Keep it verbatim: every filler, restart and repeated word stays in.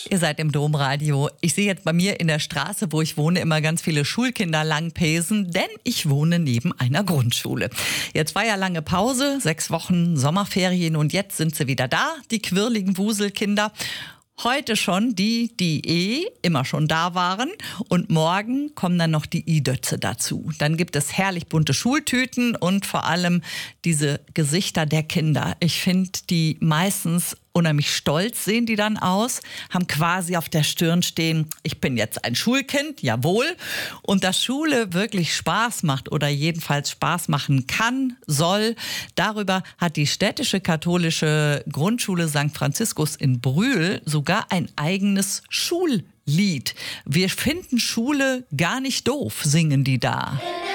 Ihr seid im Domradio. Ich sehe jetzt bei mir in der Straße, wo ich wohne, immer ganz viele Schulkinder langpesen, denn ich wohne neben einer Grundschule. Jetzt war ja lange Pause, sechs Wochen Sommerferien und jetzt sind sie wieder da, die quirligen Wuselkinder. Heute schon die, die eh immer schon da waren. Und morgen kommen dann noch die I-Dötze dazu. Dann gibt es herrlich bunte Schultüten und vor allem diese Gesichter der Kinder. Ich finde die meistens unheimlich stolz sehen die dann aus, haben quasi auf der Stirn stehen, ich bin jetzt ein Schulkind, jawohl. Und dass Schule wirklich Spaß macht oder jedenfalls Spaß machen kann, soll, darüber hat die städtische katholische Grundschule Sankt Franziskus in Brühl sogar ein eigenes Schullied. Wir finden Schule gar nicht doof, singen die da.